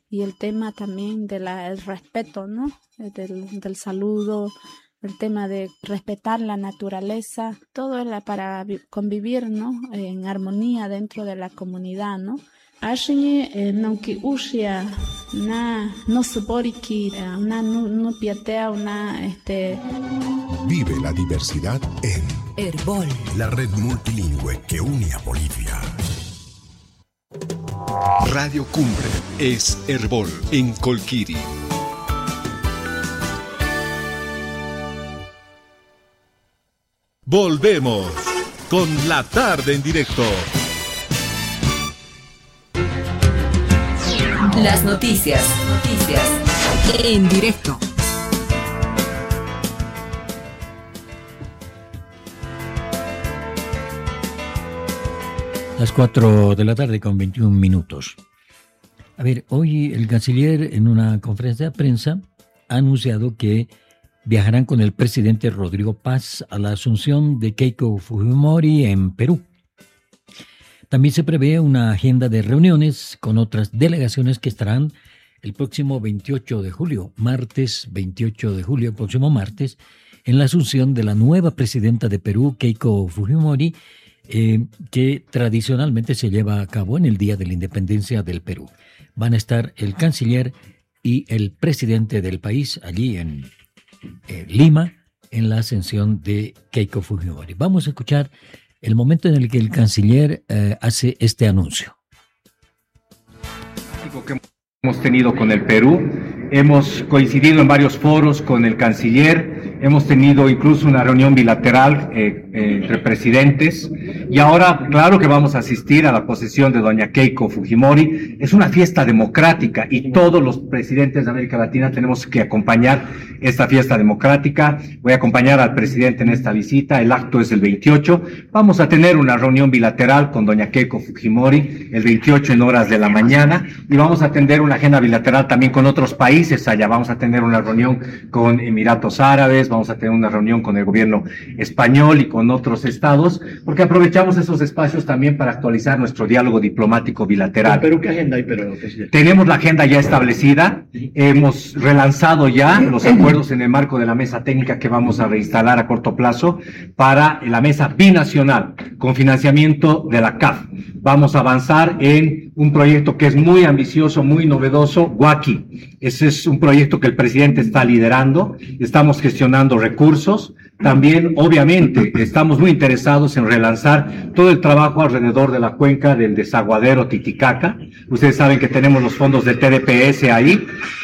y el tema también el respeto, ¿no? Del saludo, el tema de respetar la naturaleza, todo era para convivir, ¿no? En armonía dentro de la comunidad, ¿no? Ashini nonki ushia na no suporiki una no piatea una Vive la diversidad en Herbol, la red multilingüe que une a Bolivia. Radio Cumbre es Herbol en Colquiri. Volvemos con la tarde en directo. Las noticias en directo. Las 4 de la tarde con 21 minutos. A ver, hoy el canciller en una conferencia de prensa ha anunciado que viajarán con el presidente Rodrigo Paz a la asunción de Keiko Fujimori en Perú. También se prevé una agenda de reuniones con otras delegaciones que estarán el próximo 28 de julio, martes 28 de julio, próximo martes, en la asunción de la nueva presidenta de Perú, Keiko Fujimori, que tradicionalmente se lleva a cabo en el Día de la Independencia del Perú. Van a estar el canciller y el presidente del país allí en Lima, en la ascensión de Keiko Fujimori. Vamos a escuchar el momento en el que el canciller hace este anuncio. Que hemos tenido con el Perú, hemos coincidido en varios foros con el canciller, hemos tenido incluso una reunión bilateral entre presidentes, y ahora claro que vamos a asistir a la posesión de doña Keiko Fujimori. Es una fiesta democrática y todos los presidentes de América Latina tenemos que acompañar esta fiesta democrática. Voy a acompañar al presidente en esta visita, el acto es el 28, vamos a tener una reunión bilateral con doña Keiko Fujimori el 28 en horas de la mañana, y vamos a tener una agenda bilateral también con otros países allá. Vamos a tener una reunión con Emiratos Árabes, vamos a tener una reunión con el gobierno español y con otros estados, porque aprovechamos esos espacios también para actualizar nuestro diálogo diplomático bilateral. ¿Pero qué agenda hay, Tenemos la agenda ya establecida, hemos relanzado ya los acuerdos en el marco de la mesa técnica que vamos a reinstalar a corto plazo para la mesa binacional con financiamiento de la CAF. Vamos a avanzar en un proyecto que es muy ambicioso, muy novedoso, Huaki. Ese es un proyecto que el presidente está liderando, estamos gestionando recursos. También, obviamente, estamos muy interesados en relanzar todo el trabajo alrededor de la cuenca del desaguadero Titicaca. Ustedes saben que tenemos los fondos de TDPS ahí.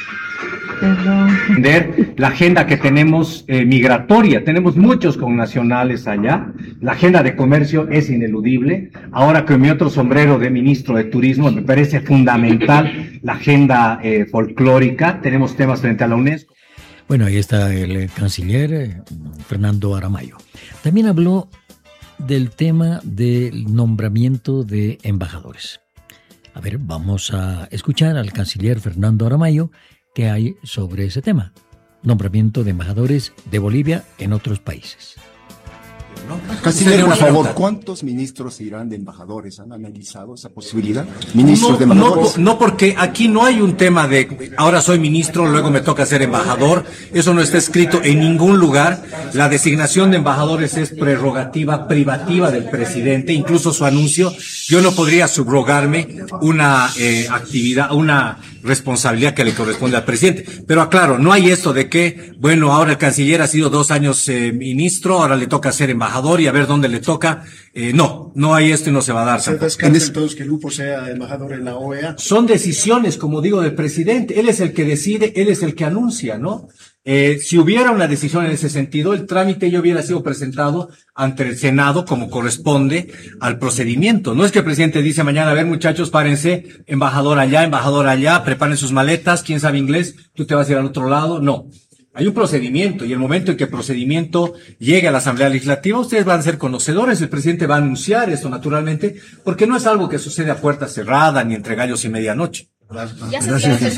La agenda que tenemos migratoria, tenemos muchos connacionales allá, la agenda de comercio es ineludible. Ahora con mi otro sombrero de ministro de Turismo me parece fundamental la agenda folclórica. Tenemos temas frente a la UNESCO. Bueno, ahí está el canciller Fernando Aramayo. También habló del tema del nombramiento de embajadores. A ver, vamos a escuchar al canciller Fernando Aramayo qué hay sobre ese tema. Nombramiento de embajadores de Bolivia en otros países. Canciller, por favor, ¿cuántos ministros irán de embajadores? ¿Han analizado esa posibilidad? ¿Ministros de embajadores? No, porque aquí no hay un tema de ahora soy ministro, luego me toca ser embajador. Eso no está escrito en ningún lugar. La designación de embajadores es prerrogativa privativa del presidente. Incluso su anuncio, yo no podría subrogarme una actividad, una responsabilidad que le corresponde al presidente. Pero aclaro, no hay esto de que, bueno, ahora el canciller ha sido 2 años ministro, ahora le toca ser embajador y a ver dónde le toca. No hay esto y no se va a dar. ¿Se descarta entonces que Lupo sea embajador en la OEA? Son decisiones, como digo, del presidente. Él es el que decide, él es el que anuncia, ¿no? Si hubiera una decisión en ese sentido, el trámite ya hubiera sido presentado ante el Senado como corresponde al procedimiento. No es que el presidente dice mañana, a ver muchachos, párense, embajador allá, preparen sus maletas, quién sabe inglés, tú te vas a ir al otro lado. No. Hay un procedimiento, y el momento en que el procedimiento llegue a la Asamblea Legislativa, ustedes van a ser conocedores, el presidente va a anunciar esto naturalmente, porque no es algo que sucede a puerta cerrada ni entre gallos y medianoche.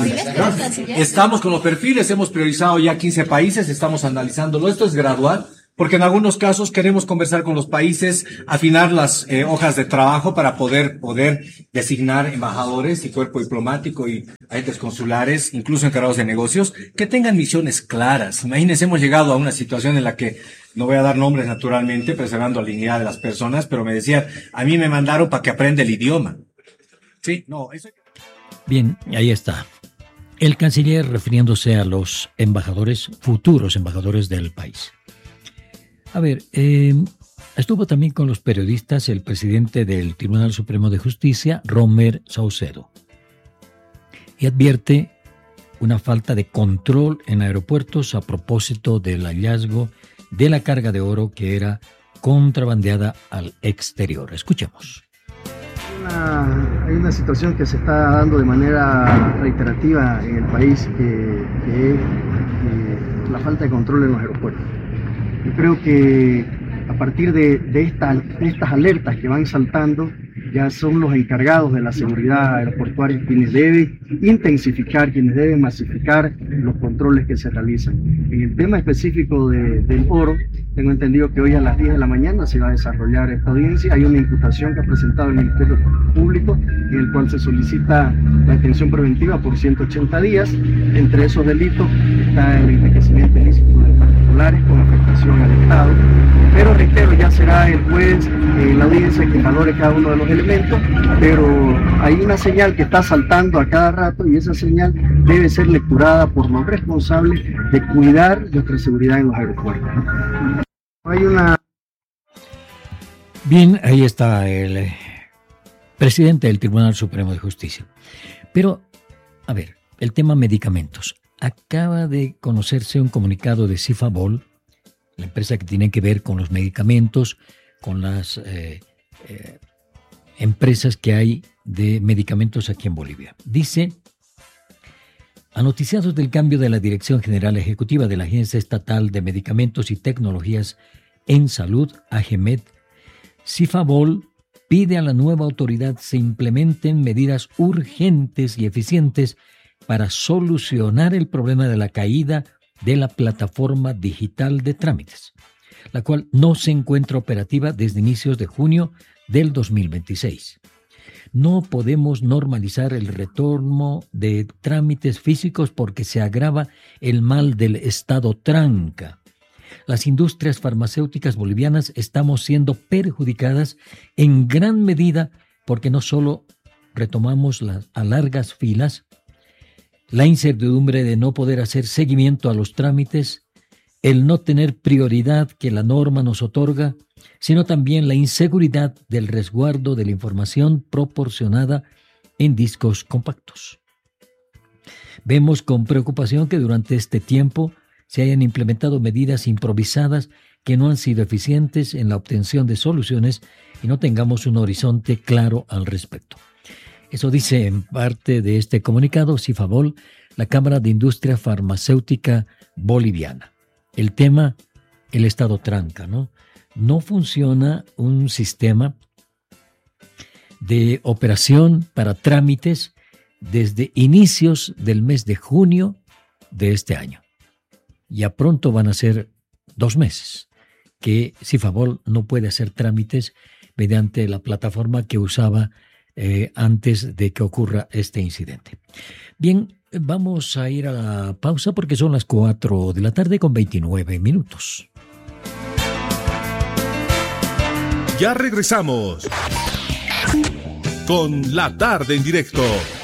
Estamos con los perfiles, hemos priorizado ya 15 países, estamos analizándolo, esto es gradual, porque en algunos casos queremos conversar con los países, afinar las hojas de trabajo para poder designar embajadores y cuerpo diplomático y agentes consulares, incluso encargados de negocios, que tengan misiones claras. Imagínense, hemos llegado a una situación en la que, no voy a dar nombres naturalmente, preservando la dignidad de las personas, pero me decían, a mí me mandaron para que aprenda el idioma. Sí, no, eso... Bien, ahí está. El canciller refiriéndose a los embajadores, futuros embajadores del país. A ver, estuvo también con los periodistas el presidente del Tribunal Supremo de Justicia, Romer Saucedo, y advierte una falta de control en aeropuertos a propósito del hallazgo de la carga de oro que era contrabandeada al exterior. Escuchemos. Hay una situación que se está dando de manera reiterativa en el país, que es la falta de control en los aeropuertos. Yo creo que a partir de estas alertas que van saltando, ya son los encargados de la seguridad aeroportuaria quienes deben intensificar, quienes deben masificar los controles que se realizan. En el tema específico del oro, tengo entendido que hoy a las 10 de la mañana se va a desarrollar esta audiencia. Hay una imputación que ha presentado el Ministerio Público en el cual se solicita la detención preventiva por 180 días. Entre esos delitos está el enriquecimiento ilícito de particulares con afectación al Estado. Pero reitero, ya será el juez en la audiencia quien valore cada uno de los elementos, pero hay una señal que está saltando a cada rato y esa señal debe ser lecturada por los responsables de cuidar nuestra seguridad en los aeropuertos. Bien, ahí está el presidente del Tribunal Supremo de Justicia. Pero, a ver, el tema medicamentos. Acaba de conocerse un comunicado de Cifabol, la empresa que tiene que ver con los medicamentos, con las empresas que hay de medicamentos aquí en Bolivia. Dice, anoticiados del cambio de la Dirección General Ejecutiva de la Agencia Estatal de Medicamentos y Tecnologías en Salud, AGEMET, Cifabol pide a la nueva autoridad se implementen medidas urgentes y eficientes para solucionar el problema de la caída de la plataforma digital de trámites, la cual no se encuentra operativa desde inicios de junio del 2026. No podemos normalizar el retorno de trámites físicos porque se agrava el mal del estado tranca. Las industrias farmacéuticas bolivianas estamos siendo perjudicadas en gran medida porque no solo retomamos a largas filas, la incertidumbre de no poder hacer seguimiento a los trámites, el no tener prioridad que la norma nos otorga, sino también la inseguridad del resguardo de la información proporcionada en discos compactos. Vemos con preocupación que durante este tiempo se hayan implementado medidas improvisadas que no han sido eficientes en la obtención de soluciones y no tengamos un horizonte claro al respecto. Eso dice en parte de este comunicado Cifabol, la Cámara de Industria Farmacéutica Boliviana. El tema, el estado tranca, ¿no? No funciona un sistema de operación para trámites desde inicios del mes de junio de este año. Ya pronto van a ser 2 meses que Cifabol no puede hacer trámites mediante la plataforma que usaba antes de que ocurra este incidente. Bien, vamos a ir a la pausa porque son las 4 de la tarde con 29 minutos. Ya regresamos con La Tarde en Directo.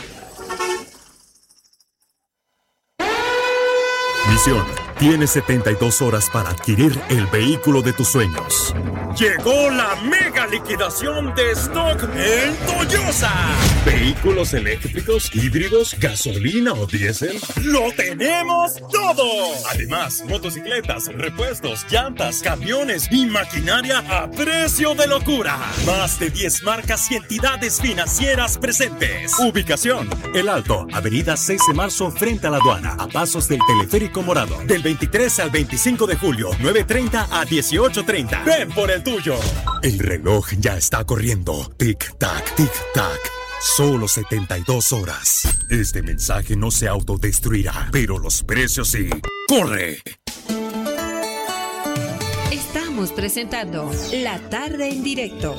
Misión: tienes 72 horas para adquirir el vehículo de tus sueños. Llegó la mega liquidación de stock en Toyosa. Vehículos eléctricos, híbridos, gasolina o diésel, ¡lo tenemos todo! Además, motocicletas, repuestos, llantas, camiones y maquinaria a precio de locura. Más de 10 marcas y entidades financieras presentes. Ubicación: El Alto, avenida 6 de marzo frente a la aduana, a pasos del teleférico morado. Del 23 al 25 de julio, 9:30 a 18:30. Ven por el tuyo. El reloj ya está corriendo. Tic-tac, tic-tac. Solo 72 horas. Este mensaje no se autodestruirá, pero los precios sí. ¡Corre! Estamos presentando La Tarde en Directo.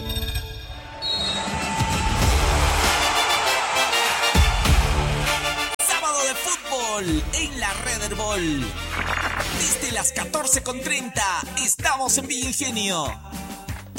Sábado de fútbol en la Red Herbol. Desde las 14:30 estamos en Villa Ingenio.